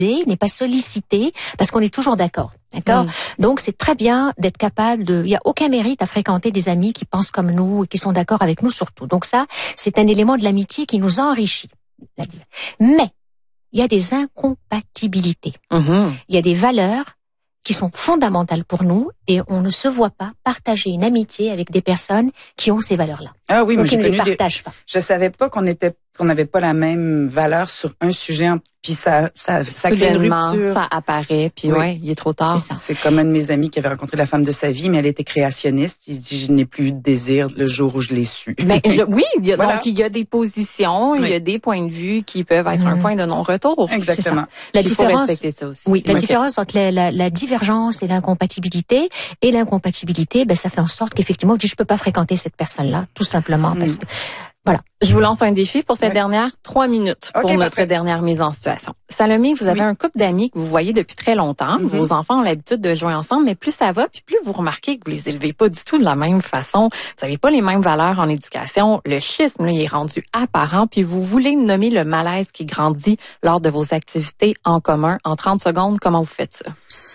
n'est pas sollicité parce qu'on est toujours d'accord. D'accord? Donc, c'est très bien d'être capable il y a aucun mérite à fréquenter des amis qui pensent comme nous et qui sont d'accord avec nous sur tout. Donc ça, c'est un élément de l'amitié qui nous enrichit. Mais, il y a des incompatibilités. Il y a des valeurs qui sont fondamentales pour nous et on ne se voit pas partager une amitié avec des personnes qui ont ces valeurs-là. Ah oui, donc, mais j'ai ils ne les connu partagent pas. Je savais pas qu'on n'avait pas la même valeur sur un sujet, puis ça crée une rupture. Ça apparaît, puis ouais, il est trop tard. C'est comme un de mes amis qui avait rencontré la femme de sa vie, mais elle était créationniste. Il dit, je n'ai plus de désir le jour où je l'ai su. Donc il y a des positions, il y a des points de vue qui peuvent être un point de non-retour. Exactement. La différence, faut respecter ça aussi. Oui, la différence entre la divergence et l'incompatibilité. Et l'incompatibilité, ça fait en sorte qu'effectivement, je peux pas fréquenter cette personne-là, tout simplement, parce que voilà. Je vous lance un défi pour cette dernière 3 minutes pour notre dernière mise en situation. Salomé, vous avez un couple d'amis que vous voyez depuis très longtemps. Vos enfants ont l'habitude de jouer ensemble, mais plus ça va, puis plus vous remarquez que vous les élevez pas du tout de la même façon. Vous n'avez pas les mêmes valeurs en éducation. Le schisme, là, il est rendu apparent, puis vous voulez nommer le malaise qui grandit lors de vos activités en commun. En 30 secondes, comment vous faites ça?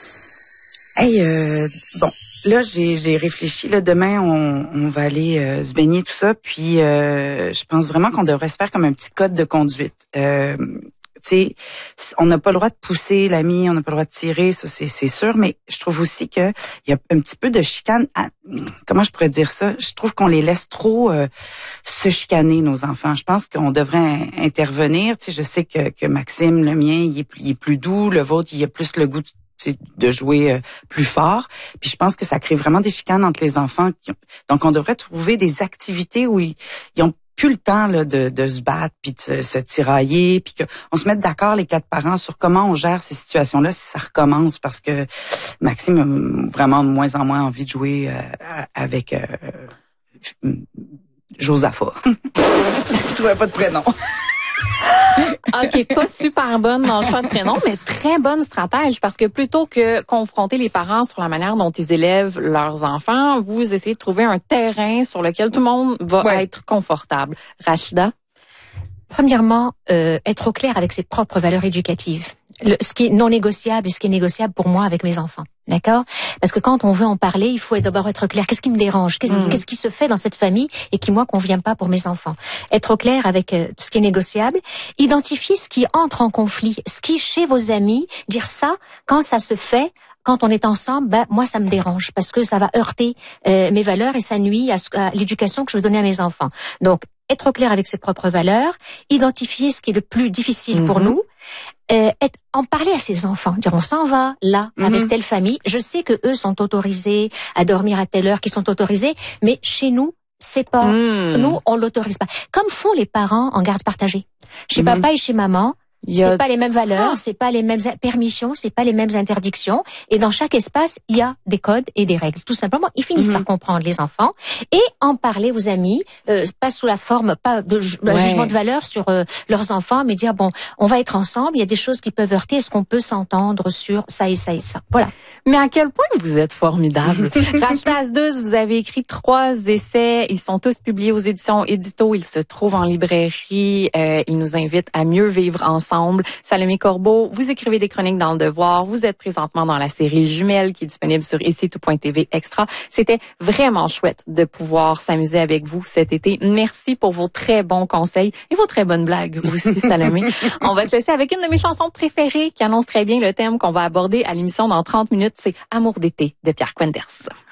Bon, là j'ai réfléchi. Là, demain on va aller se baigner tout ça. Puis je pense vraiment qu'on devrait se faire comme un petit code de conduite. Tu sais, on n'a pas le droit de pousser l'ami, on n'a pas le droit de tirer, ça c'est sûr. Mais je trouve aussi que il y a un petit peu de chicane. Comment je pourrais dire ça? Je trouve qu'on les laisse trop se chicaner, nos enfants. Je pense qu'on devrait intervenir. Tu sais, je sais que Maxime, le mien, il est plus doux. Le vôtre, il a plus le goût de jouer plus fort. Puis je pense que ça crée vraiment des chicanes entre les enfants. Donc on devrait trouver des activités où ils ont plus le temps là, de se battre puis de se tirailler, puis qu'on se mette d'accord les 4 parents sur comment on gère ces situations-là si ça recommence, parce que Maxime a vraiment de moins en moins envie de jouer avec Josaphat. Je trouvais pas de prénom. OK, pas super bonne dans le choix de prénom, mais très bonne stratège, parce que plutôt que confronter les parents sur la manière dont ils élèvent leurs enfants, vous essayez de trouver un terrain sur lequel tout le monde va être confortable. Rachida? Premièrement, être au clair avec ses propres valeurs éducatives. Ce qui est non négociable et ce qui est négociable pour moi avec mes enfants. D'accord? Parce que quand on veut en parler, il faut d'abord être clair. Qu'est-ce qui me dérange? Qu'est-ce qui se fait dans cette famille et qui, moi, convient pas pour mes enfants? Être au clair avec ce qui est négociable. Identifier ce qui entre en conflit. Ce qui, chez vos amis, dire ça, quand ça se fait, quand on est ensemble, moi, ça me dérange parce que ça va heurter mes valeurs et ça nuit à l'éducation que je veux donner à mes enfants. Donc, être au clair avec ses propres valeurs, identifier ce qui est le plus difficile pour nous, en parler à ses enfants, dire on s'en va là avec telle famille. Je sais que eux sont autorisés à dormir à telle heure, qu'ils sont autorisés, mais chez nous c'est pas. Nous on l'autorise pas. Comme font les parents en garde partagée. Chez papa et chez maman. C'est pas les mêmes valeurs, c'est pas les mêmes permissions, c'est pas les mêmes interdictions. Et dans chaque espace, il y a des codes et des règles. Tout simplement, ils finissent par comprendre les enfants et en parler aux amis, pas sous la forme, pas de jugement de valeur sur leurs enfants, mais dire bon, on va être ensemble. Il y a des choses qui peuvent heurter. Est-ce qu'on peut s'entendre sur ça et ça et ça? Voilà. Mais à quel point vous êtes formidable. Rachida Asdouz, vous avez écrit 3 essais. Ils sont tous publiés aux éditions Édito. Ils se trouvent en librairie. Ils nous invitent à mieux vivre ensemble. Salomé Corbeau, vous écrivez des chroniques dans Le Devoir. Vous êtes présentement dans la série Jumelles qui est disponible sur ici.tv Extra. C'était vraiment chouette de pouvoir s'amuser avec vous cet été. Merci pour vos très bons conseils et vos très bonnes blagues aussi, Salomé. On va se laisser avec une de mes chansons préférées qui annonce très bien le thème qu'on va aborder à l'émission dans 30 minutes. C'est Amour d'été de Pierre Quenders.